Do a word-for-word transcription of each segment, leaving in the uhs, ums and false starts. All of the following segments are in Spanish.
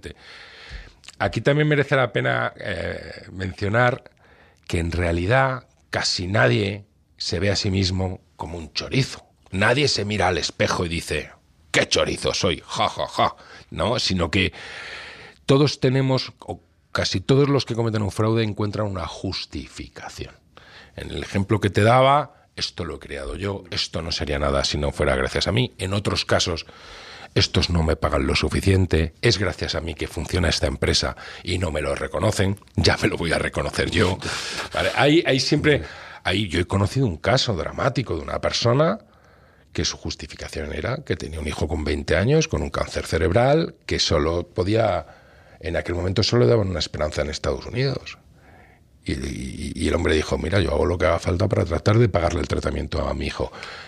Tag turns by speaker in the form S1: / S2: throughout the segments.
S1: efectivamente. Aquí también merece la pena eh, mencionar que en realidad casi nadie se ve a sí mismo como un chorizo. Nadie se mira al espejo y dice, ¡qué chorizo soy! ¡Ja, ja, ja! ¿No? Sino que todos tenemos, o casi todos los que cometen un fraude encuentran una justificación. En el ejemplo que te daba, esto lo he creado yo, esto no sería nada si no fuera gracias a mí. En otros casos, estos no me pagan lo suficiente, es gracias a mí que funciona esta empresa y no me lo reconocen, ya me lo voy a reconocer yo. Vale, hay, hay siempre, hay, yo he conocido un caso dramático de una persona que su justificación era que tenía un hijo con veinte años, con un cáncer cerebral, que solo podía, en aquel momento solo le daban una esperanza en Estados Unidos. Y, y, y el hombre dijo, mira, yo hago lo que haga falta para tratar de pagarle el tratamiento a mi hijo.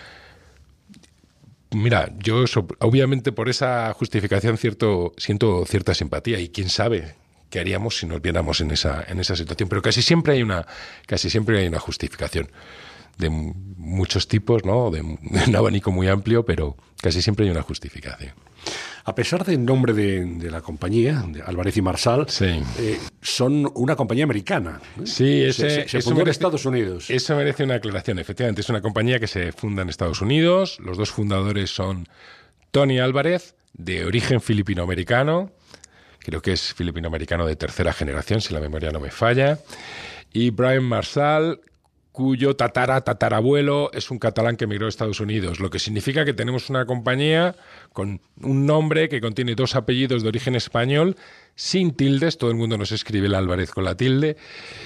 S1: Mira, yo obviamente por esa justificación cierto, siento cierta simpatía y quién sabe qué haríamos si nos viéramos en esa, en esa situación, pero casi siempre hay una, casi siempre hay una justificación de muchos tipos, ¿no? De, de un abanico muy amplio, pero casi siempre hay una justificación.
S2: A pesar del nombre de, de la compañía, de Álvarez y Marsal,
S1: sí.
S2: eh, son una compañía americana. ¿eh?
S1: Sí, ese,
S2: se, se
S1: eso
S2: fundó
S1: merece,
S2: en Estados Unidos.
S1: Eso merece una aclaración. Efectivamente, es una compañía que se funda en Estados Unidos. Los dos fundadores son Tony Álvarez, de origen filipino-americano. Creo que es filipino-americano de tercera generación, si la memoria no me falla. Y Brian Marsal, cuyo tatara tatarabuelo es un catalán que emigró a Estados Unidos, lo que significa que tenemos una compañía con un nombre que contiene dos apellidos de origen español, sin tildes, todo el mundo nos escribe el Álvarez con la tilde,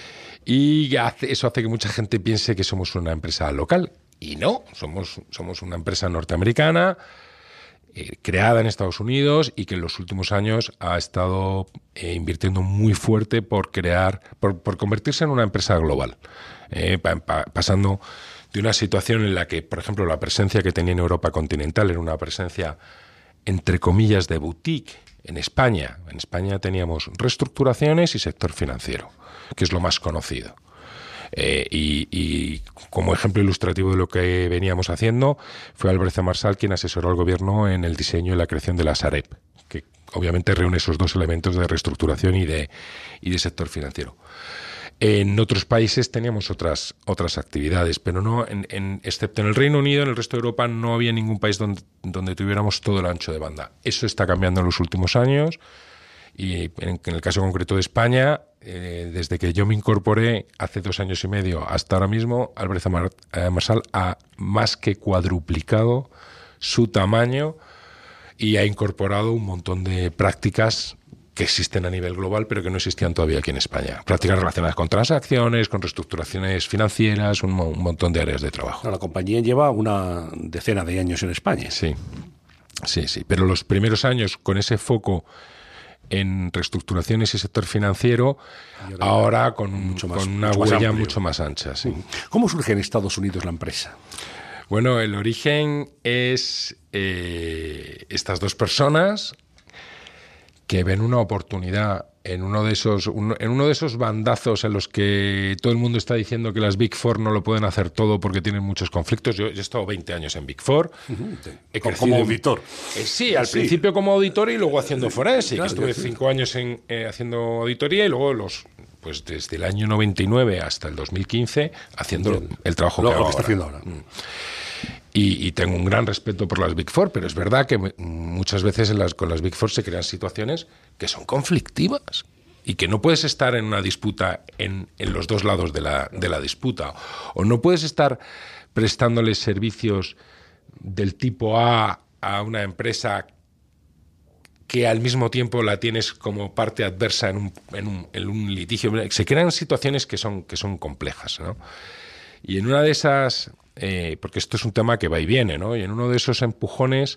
S1: y hace, eso hace que mucha gente piense que somos una empresa local, y no, somos, somos una empresa norteamericana, eh, creada en Estados Unidos y que en los últimos años ha estado eh, invirtiendo muy fuerte por crear, por, por convertirse en una empresa global. Eh, pa, pa, pasando de una situación en la que, por ejemplo, la presencia que tenía en Europa continental era una presencia, entre comillas, de boutique en España. En España teníamos reestructuraciones y sector financiero, que es lo más conocido. Eh, y, y como ejemplo ilustrativo de lo que veníamos haciendo, fue Álvarez y Marsal quien asesoró al gobierno en el diseño y la creación de la Sareb, que obviamente reúne esos dos elementos de reestructuración y de, y de sector financiero. En otros países teníamos otras, otras actividades, pero no, en, en, excepto en el Reino Unido, en el resto de Europa no había ningún país donde, donde tuviéramos todo el ancho de banda. Eso está cambiando en los últimos años y en, en el caso concreto de España, eh, desde que yo me incorporé hace dos años y medio hasta ahora mismo, Álvarez y Marsal ha más que cuadruplicado su tamaño y ha incorporado un montón de prácticas que existen a nivel global, pero que no existían todavía aquí en España. Prácticas relacionadas con transacciones, con reestructuraciones financieras, un, un montón de áreas de trabajo.
S2: La compañía lleva una decena de años en España.
S1: Sí, sí, sí. Pero los primeros años, con ese foco en reestructuraciones y sector financiero, ahora, ahora con, mucho más, con una mucho huella más mucho más ancha. Sí.
S2: ¿Cómo surge en Estados Unidos la empresa?
S1: Bueno, el origen es eh, estas dos personas que ven una oportunidad en uno de esos un, en uno de esos bandazos en los que todo el mundo está diciendo que las Big Four no lo pueden hacer todo porque tienen muchos conflictos. Yo, yo he estado veinte años en Big Four.
S2: Uh-huh. He como, como auditor.
S1: Eh, sí, al sí. principio como auditor y luego haciendo forense. Claro, estuve sí. cinco años en, eh, haciendo auditoría y luego los pues desde el año noventa y nueve hasta el dos mil quince haciendo sí. el trabajo
S2: lo,
S1: que,
S2: lo
S1: hago
S2: que está
S1: ahora.
S2: haciendo ahora.
S1: Mm. Y, y tengo un gran respeto por las Big Four, pero es verdad que muchas veces en las, con las Big Four se crean situaciones que son conflictivas y que no puedes estar en una disputa en, en los dos lados de la, de la disputa, o no puedes estar prestándoles servicios del tipo A a una empresa que al mismo tiempo la tienes como parte adversa en un, en un, en un litigio. Se crean situaciones que son, que son complejas, ¿no? Y en una de esas... Eh, porque esto es un tema que va y viene, ¿no? Y en uno de esos empujones,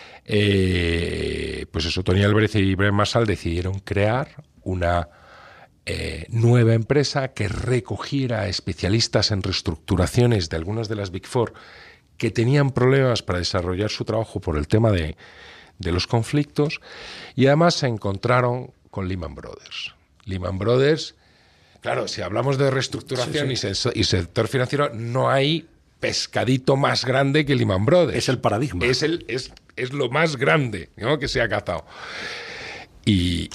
S1: eh, pues eso, Tony Álvarez y Brian Marsal decidieron crear una eh, nueva empresa que recogiera a especialistas en reestructuraciones de algunas de las Big Four que tenían problemas para desarrollar su trabajo por el tema de, de los conflictos, y además se encontraron con Lehman Brothers. Lehman Brothers, claro, si hablamos de reestructuración sí, sí. Y, y sector financiero, no hay pescadito más grande que Lehman Brothers.
S2: Es el paradigma.
S1: Es, el, es, es lo más grande, ¿no?, que se ha cazado. Y,